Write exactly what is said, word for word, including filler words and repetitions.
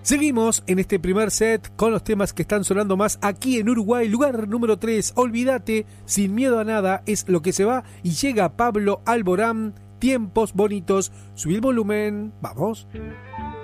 Seguimos en este primer set con los temas que están sonando más aquí en Uruguay. Lugar número tres, Olvídate, Sin Miedo a Nada, es lo que se va. Y llega Pablo Alborán, Tiempos Bonitos. Subí el volumen, vamos.